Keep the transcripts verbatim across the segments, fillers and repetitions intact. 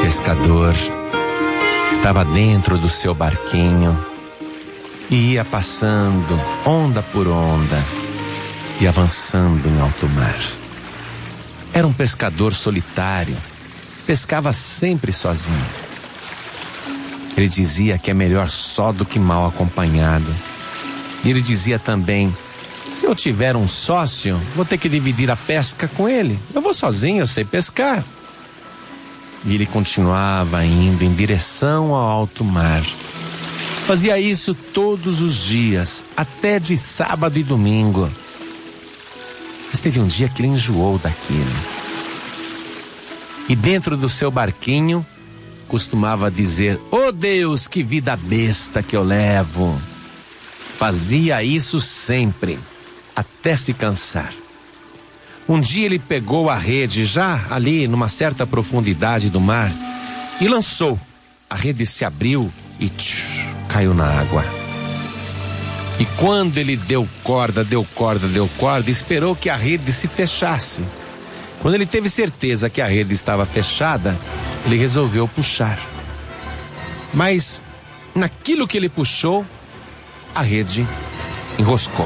pescador estava dentro do seu barquinho e ia passando onda por onda e avançando em alto mar. Era um pescador solitário, pescava sempre sozinho. Ele dizia que é melhor só do que mal acompanhado. E ele dizia também: se eu tiver um sócio, vou ter que dividir a pesca com ele. Eu vou sozinho, eu sei pescar. E ele continuava indo em direção ao alto mar. Fazia isso todos os dias, até de sábado e domingo. Mas teve um dia que ele enjoou daquilo. E dentro do seu barquinho, costumava dizer: "Oh Deus, que vida besta que eu levo." Fazia isso sempre, até se cansar. Um dia ele pegou a rede, já ali numa certa profundidade do mar, e lançou. A rede se abriu e tch, caiu na água. E quando ele deu corda, deu corda, deu corda, esperou que a rede se fechasse. Quando ele teve certeza que a rede estava fechada, ele resolveu puxar. Mas naquilo que ele puxou, a rede enroscou.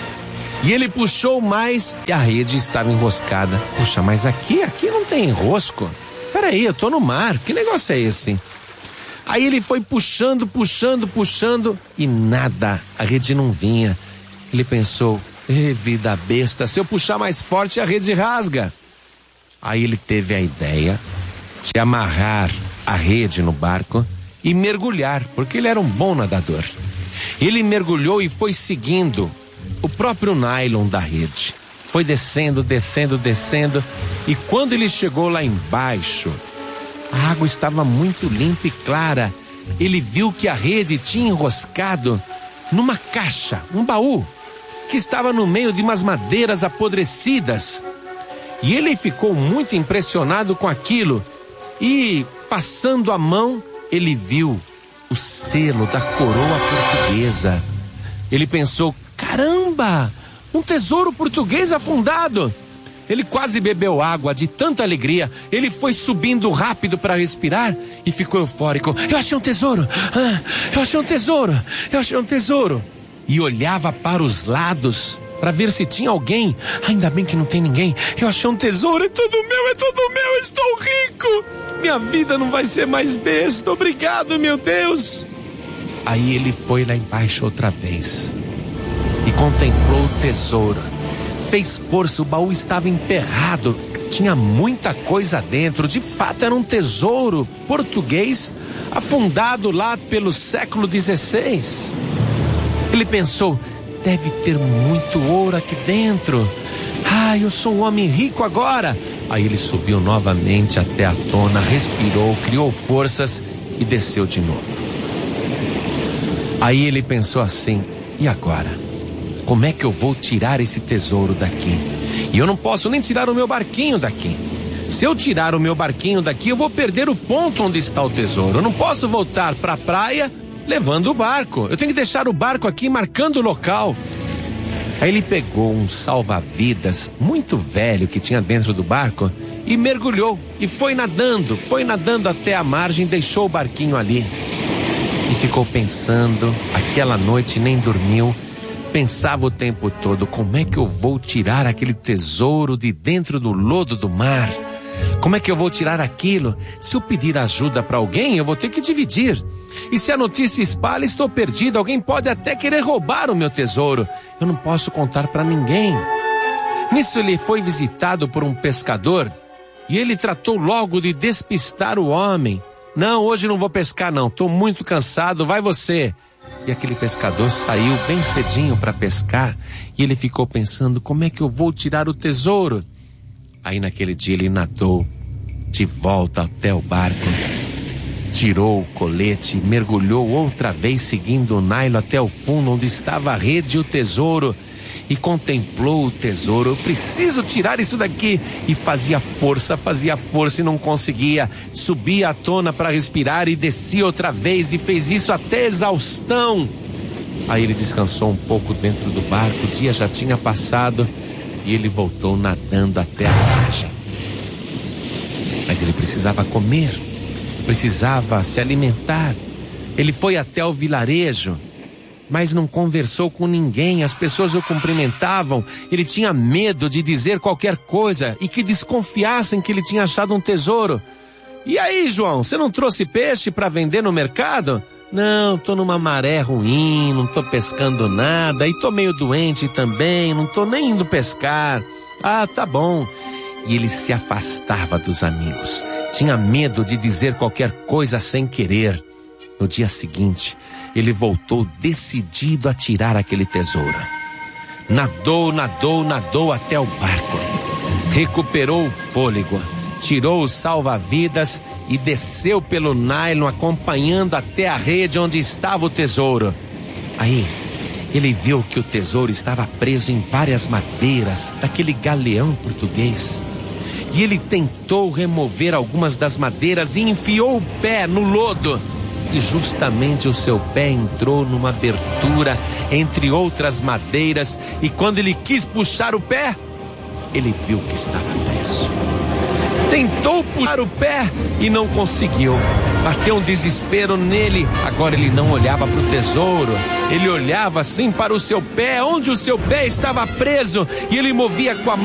E ele puxou mais e a rede estava enroscada. Puxa, mas aqui, aqui não tem enrosco. Peraí, eu tô no mar, que negócio é esse? Aí ele foi puxando, puxando, puxando e nada, a rede não vinha. Ele pensou: "Ê, vida besta, se eu puxar mais forte a rede rasga." Aí ele teve a ideia de amarrar a rede no barco e mergulhar, porque ele era um bom nadador. Ele mergulhou e foi seguindo o próprio nylon da rede. Foi descendo, descendo, descendo, e quando ele chegou lá embaixo, a água estava muito limpa e clara. Ele viu que a rede tinha enroscado numa caixa, um baú, que estava no meio de umas madeiras apodrecidas. E ele ficou muito impressionado com aquilo. E, passando a mão, ele viu o selo da coroa portuguesa. Ele pensou: caramba, um tesouro português afundado. Ele quase bebeu água de tanta alegria. Ele foi subindo rápido para respirar e ficou eufórico. Eu achei um tesouro, ah, eu achei um tesouro, eu achei um tesouro. E olhava para os lados para ver se tinha alguém. Ainda bem que não tem ninguém. Eu achei um tesouro, é tudo meu, é tudo meu, eu estou rico. Minha vida não vai ser mais besta, obrigado, meu Deus. Aí ele foi lá embaixo outra vez e contemplou o tesouro. Fez força, o baú estava emperrado, tinha muita coisa dentro. De fato era um tesouro português afundado lá pelo século dezesseis. Ele pensou: deve ter muito ouro aqui dentro. Ah, eu sou um homem rico agora. Aí ele subiu novamente até a tona, respirou, criou forças e desceu de novo. Aí ele pensou assim: e agora? Como é que eu vou tirar esse tesouro daqui? E eu não posso nem tirar o meu barquinho daqui. Se eu tirar o meu barquinho daqui, eu vou perder o ponto onde está o tesouro. Eu não posso voltar para a praia levando o barco. Eu tenho que deixar o barco aqui marcando o local. Aí ele pegou um salva-vidas muito velho que tinha dentro do barco e mergulhou e foi nadando, foi nadando até a margem, deixou o barquinho ali. E ficou pensando, aquela noite nem dormiu, pensava o tempo todo: como é que eu vou tirar aquele tesouro de dentro do lodo do mar? Como é que eu vou tirar aquilo? Se eu pedir ajuda para alguém, eu vou ter que dividir. E se a notícia espalha, estou perdido. Alguém pode até querer roubar o meu tesouro. Eu não posso contar para ninguém. Nisso ele foi visitado por um pescador e ele tratou logo de despistar o homem. Não, hoje não vou pescar não, estou muito cansado, vai você. E aquele pescador saiu bem cedinho para pescar e ele ficou pensando: como é que eu vou tirar o tesouro? Aí naquele dia ele nadou de volta até o barco, tirou o colete, mergulhou outra vez seguindo o nylon até o fundo onde estava a rede e o tesouro e contemplou o tesouro. Eu preciso tirar isso daqui. E fazia força, fazia força e não conseguia. Subia à tona para respirar e descia outra vez e fez isso até exaustão. Aí ele descansou um pouco dentro do barco, o dia já tinha passado e ele voltou nadando até a margem. Mas ele precisava comer. Precisava se alimentar. Ele foi até o vilarejo, mas não conversou com ninguém. As pessoas o cumprimentavam. Ele tinha medo de dizer qualquer coisa e que desconfiassem que ele tinha achado um tesouro. E aí, João, você não trouxe peixe para vender no mercado? Não, tô numa maré ruim, não tô pescando nada e tô meio doente também, não tô nem indo pescar. Ah, tá bom. E ele se afastava dos amigos. Tinha medo de dizer qualquer coisa sem querer. No dia seguinte, ele voltou decidido a tirar aquele tesouro. Nadou, nadou, nadou até o barco. Recuperou o fôlego, tirou o salva-vidas e desceu pelo nylon, acompanhando até a rede onde estava o tesouro. Aí, ele viu que o tesouro estava preso em várias madeiras daquele galeão português. E ele tentou remover algumas das madeiras e enfiou o pé no lodo. E justamente o seu pé entrou numa abertura entre outras madeiras, e quando ele quis puxar o pé, ele viu que estava preso. Tentou puxar o pé e não conseguiu. Bateu um desespero nele. Agora ele não olhava para o tesouro, ele olhava sim para o seu pé, onde o seu pé estava preso, e ele movia com a mão